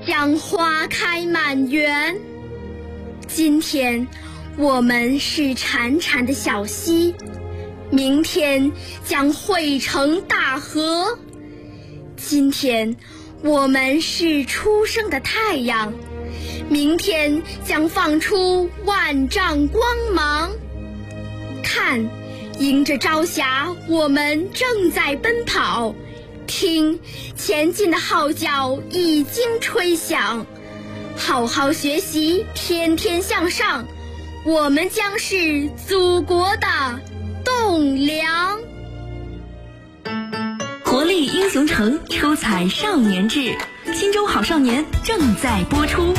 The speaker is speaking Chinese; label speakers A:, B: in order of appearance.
A: 将花开满园。今天我们是潺潺的小溪，明天将汇成大河。今天我们是初升的太阳，明天将放出万丈光芒。看，迎着朝霞，我们正在奔跑。听，前进的号角已经吹响。好好学习，天天向上，我们将是祖国的栋梁。
B: 活力英雄城，出彩少年志，新中好少年正在播出。